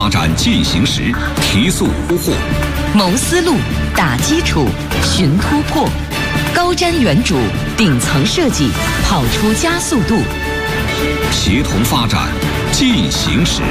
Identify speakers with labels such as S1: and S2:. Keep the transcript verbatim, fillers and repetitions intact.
S1: 发展进行时，提速突破，
S2: 谋思路，打基础，寻突破，高瞻远瞩，顶层设计，跑出加速度，
S1: 协同发展进行时。